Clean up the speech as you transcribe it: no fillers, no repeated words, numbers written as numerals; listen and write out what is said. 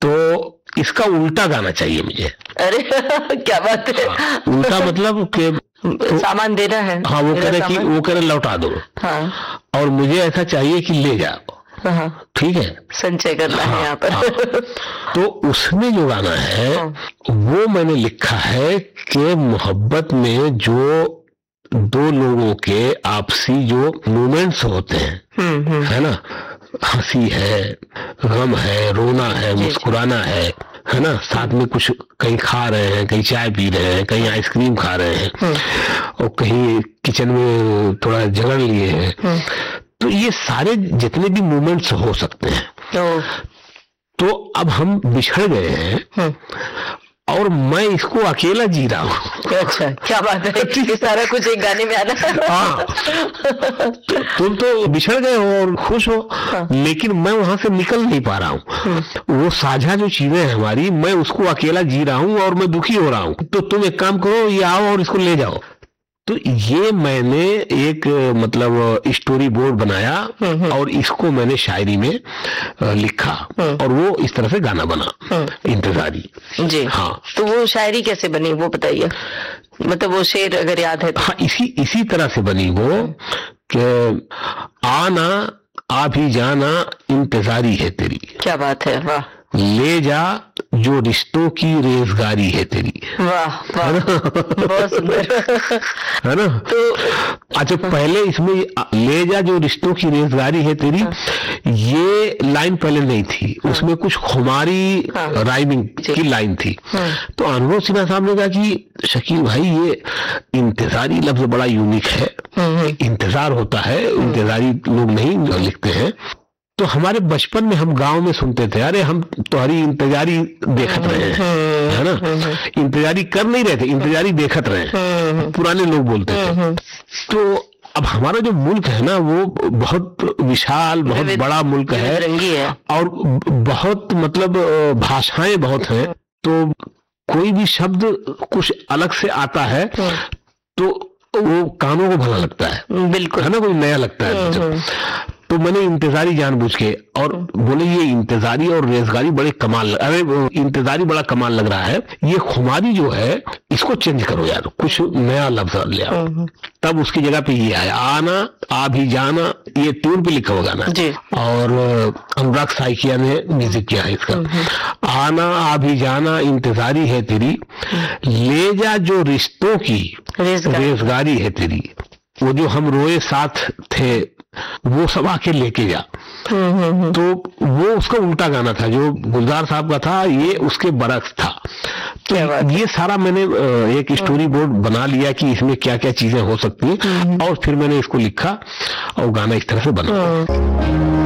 तो इसका उल्टा गाना चाहिए मुझे। अरे क्या बात है। हाँ, उल्टा मतलब कि सामान देना है। हाँ, वो करे लौटा दो। हाँ। और मुझे ऐसा चाहिए कि ले जाओ। हाँ, ठीक है, संचय करना है यहाँ पर। हाँ। तो उसमें जो गाना है वो मैंने लिखा है कि मोहब्बत में जो दो लोगों के आपसी जो मोमेंट्स होते हैं, है ना, हंसी है, गम है, रोना है, मुस्कुराना है ना, साथ में कुछ कहीं खा रहे हैं, कहीं चाय पी रहे हैं, कहीं आइसक्रीम खा रहे हैं, और कहीं किचन में थोड़ा झगड़ लिए हैं, तो ये सारे जितने भी मोमेंट्स हो सकते हैं। तो अब हम बिछड़ गए हैं और मैं इसको अकेला जी रहा हूँ। अच्छा, क्या बात है कि सारा कुछ एक गाने में आना। हाँ, तुम तो बिछड़ गए हो और खुश हो, लेकिन मैं वहां से निकल नहीं पा रहा हूँ। वो साझा जो चीजें हैं हमारी, मैं उसको अकेला जी रहा हूँ और मैं दुखी हो रहा हूँ। तो तुम एक काम करो, ये आओ और इसको ले जाओ। तो ये मैंने एक मतलब स्टोरी बोर्ड बनाया और इसको मैंने शायरी में लिखा और वो इस तरह से गाना बना, इंतजारी जी। हाँ, तो वो शायरी कैसे बनी वो बताइए, मतलब वो शेर अगर याद है तो। हाँ, इसी तरह से बनी वो कि आना आ भी जाना इंतजारी है तेरी। क्या बात है, वाह। ले जा जो रिश्तों की रेजगारी है तेरी। वाह वाह, बहुत सुंदर है ना। तो अच्छा, पहले इसमें ले जा जो रिश्तों की रेजगारी है तेरी, ये लाइन पहले नहीं थी, उसमें कुछ खुमारी राइमिंग की लाइन थी। तो अनुभव सिन्हा साहब ने कहा कि शकील भाई, ये इंतजारी लफ्ज बड़ा यूनिक है, इंतजार होता है, इंतजारी लोग नहीं लिखते हैं। तो हमारे बचपन में हम गांव में सुनते थे, अरे हम तुम्हारी इंतजारी देखत रहे हैं, है ना, इंतजारी कर नहीं रहे थे, इंतजारी देखत रहे हैं, पुराने लोग बोलते थे। तो अब हमारा जो मुल्क है ना, वो बहुत विशाल, बहुत बड़ा मुल्क है और बहुत मतलब भाषाएं बहुत हैं। तो कोई भी शब्द कुछ अलग से आता है तो वो कानों को भला लगता है, बिल्कुल, है ना, कोई नया लगता है। तो मैंने इंतजारी जानबूझ के, और बोले ये इंतजारी और रेजगारी बड़े कमाल, अरे इंतजारी बड़ा कमाल लग रहा है, ये खुमारी जो है इसको चेंज करो यार, कुछ नया लफ्ज ले आओ। तब उसकी जगह पे ये आया, आना आ भी जाना, ये ट्यून पे लिखा हुआ गाना जी। और अनुराग साइकिया ने म्यूजिक किया है इसका। आना आ भी जाना इंतजारी है तेरी, ले जा जो रिश्तों की रेजगारी है तेरी। वो जो हम रोए साथ थे वो सब आके लेके जा। तो वो उसका उल्टा गाना था, जो गुलजार साहब का था, ये उसके बरक्स था। तो ये सारा मैंने एक स्टोरी बोर्ड बना लिया कि इसमें क्या क्या चीजें हो सकती हैं, और फिर मैंने इसको लिखा और गाना इस तरह से बना।